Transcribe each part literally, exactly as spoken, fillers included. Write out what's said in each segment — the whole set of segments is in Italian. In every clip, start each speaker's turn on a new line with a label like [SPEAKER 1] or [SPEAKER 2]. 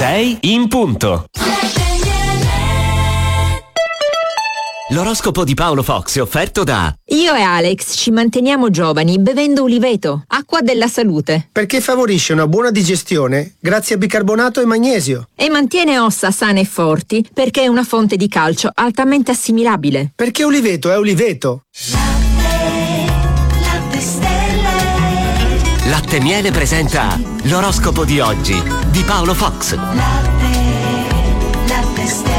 [SPEAKER 1] sei in punto. L'oroscopo di Paolo Fox è offerto da
[SPEAKER 2] Io e Alex ci manteniamo giovani bevendo uliveto, acqua della salute.
[SPEAKER 3] Perché favorisce una buona digestione grazie a bicarbonato e magnesio.
[SPEAKER 2] E mantiene ossa sane e forti perché è una fonte di calcio altamente assimilabile.
[SPEAKER 3] Perché uliveto è uliveto.
[SPEAKER 1] Latte Miele presenta l'oroscopo di oggi di Paolo Fox.
[SPEAKER 4] Latte, latte stelle.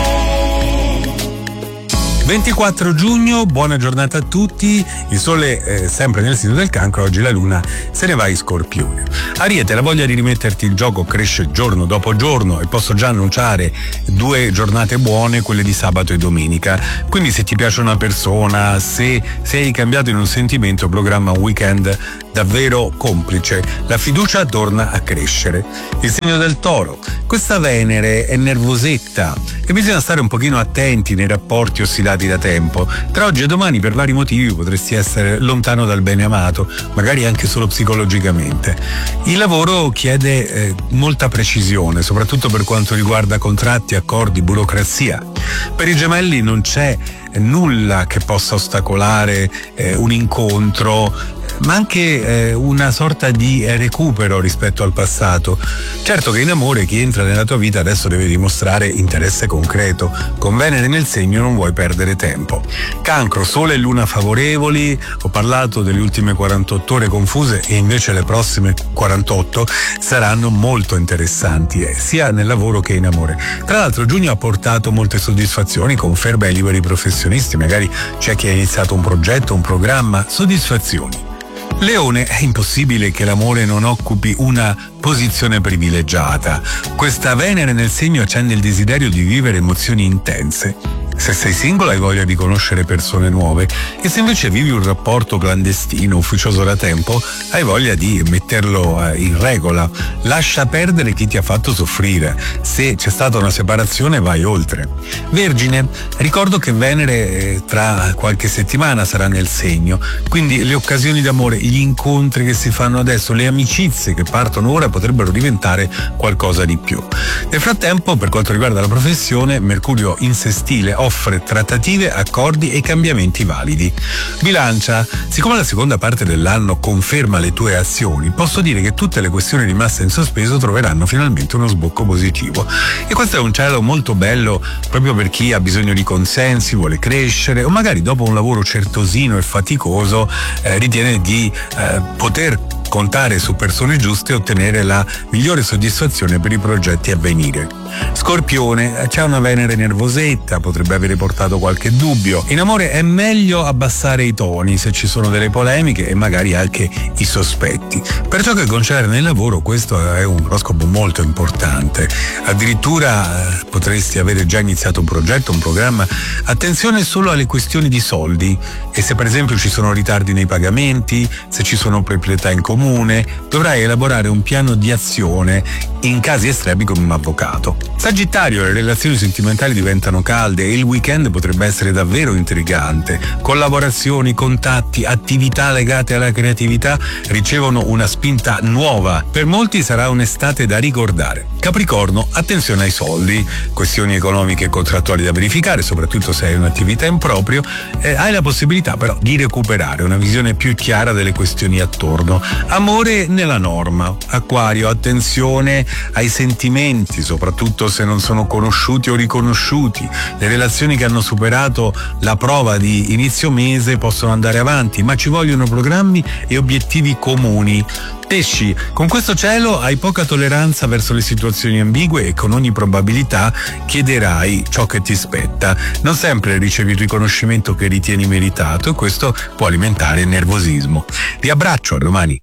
[SPEAKER 5] ventiquattro giugno, buona giornata a tutti. Il sole è sempre nel segno del Cancro, oggi la luna se ne va in Scorpione. Ariete, la voglia di rimetterti in gioco cresce giorno dopo giorno e posso già annunciare due giornate buone, quelle di sabato e domenica. Quindi se ti piace una persona, se sei cambiato in un sentimento, programma un weekend davvero complice. La fiducia torna a crescere. Il segno del Toro, questa Venere è nervosetta e bisogna stare un pochino attenti nei rapporti ossidati da tempo. Tra oggi e domani per vari motivi potresti essere lontano dal bene amato, magari anche solo psicologicamente. Il lavoro chiede eh, molta precisione, soprattutto per quanto riguarda contratti, accordi, burocrazia. Per i Gemelli non c'è nulla che possa ostacolare eh, un incontro, ma anche eh, una sorta di recupero rispetto al passato. Certo che in amore chi entra nella tua vita adesso deve dimostrare interesse concreto. Con Venere nel segno non vuoi perdere tempo. Cancro, Sole e Luna favorevoli. Ho parlato delle ultime quarantotto ore confuse e invece le prossime quarantotto saranno molto interessanti, eh, sia nel lavoro che in amore. Tra l'altro giugno ha portato molte soddisfazioni, conferme ai liberi professionisti, magari c'è chi ha iniziato un progetto, un programma, soddisfazioni. Leone, è impossibile che l'amore non occupi una posizione privilegiata. Questa Venere nel segno accende il desiderio di vivere emozioni intense. Se sei single hai voglia di conoscere persone nuove e se invece vivi un rapporto clandestino, ufficioso da tempo, hai voglia di metterlo in regola. Lascia perdere chi ti ha fatto soffrire. Se c'è stata una separazione vai oltre. Vergine, ricordo che Venere tra qualche settimana sarà nel segno, quindi le occasioni d'amore, gli incontri che si fanno adesso, le amicizie che partono ora potrebbero diventare qualcosa di più. Nel frattempo, per quanto riguarda la professione, Mercurio in sestile offre trattative, accordi e cambiamenti validi. Bilancia, siccome la seconda parte dell'anno conferma le tue azioni, posso dire che tutte le questioni rimaste in sospeso troveranno finalmente uno sbocco positivo. E questo è un cielo molto bello proprio per chi ha bisogno di consensi, vuole crescere o magari dopo un lavoro certosino e faticoso eh, ritiene di eh, poter contare su persone giuste e ottenere la migliore soddisfazione per i progetti a venire. Scorpione, c'è una Venere nervosetta, potrebbe avere portato qualche dubbio. In amore è meglio abbassare i toni se ci sono delle polemiche e magari anche i sospetti. Per ciò che concerne il lavoro, questo è un oroscopo molto importante. Addirittura eh, potresti avere già iniziato un progetto, un programma. Attenzione solo alle questioni di soldi e se per esempio ci sono ritardi nei pagamenti, se ci sono proprietà in comune, dovrai elaborare un piano di azione in casi estremi come un avvocato. Sagittario, le relazioni sentimentali diventano calde e il weekend potrebbe essere davvero intrigante. Collaborazioni, contatti, attività legate alla creatività ricevono una spinta nuova. Per molti sarà un'estate da ricordare. Capricorno, attenzione ai soldi, questioni economiche e contrattuali da verificare, soprattutto se hai un'attività in proprio, eh, hai la possibilità però di recuperare una visione più chiara delle questioni attorno. Amore nella norma. Acquario, attenzione ai sentimenti, soprattutto se non sono conosciuti o riconosciuti. Le relazioni che hanno superato la prova di inizio mese possono andare avanti, ma ci vogliono programmi e obiettivi comuni. Pesci, con questo cielo hai poca tolleranza verso le situazioni ambigue e con ogni probabilità chiederai ciò che ti spetta. Non sempre ricevi il riconoscimento che ritieni meritato e questo può alimentare il nervosismo. Ti abbraccio, a domani.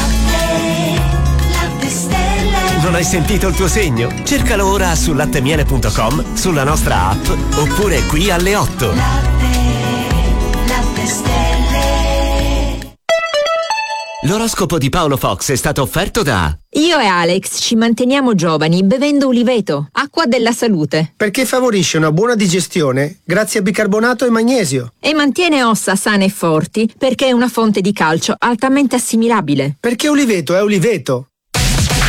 [SPEAKER 1] Non hai sentito il tuo segno? Cercalo ora su lattemiele punto com, sulla nostra app oppure qui alle otto.
[SPEAKER 4] Latte, latte stelle.
[SPEAKER 1] L'oroscopo di Paolo Fox è stato offerto da
[SPEAKER 2] Io e Alex ci manteniamo giovani bevendo uliveto, acqua della salute.
[SPEAKER 3] Perché favorisce una buona digestione grazie a bicarbonato e magnesio.
[SPEAKER 2] E mantiene ossa sane e forti perché è una fonte di calcio altamente assimilabile.
[SPEAKER 3] Perché uliveto è uliveto.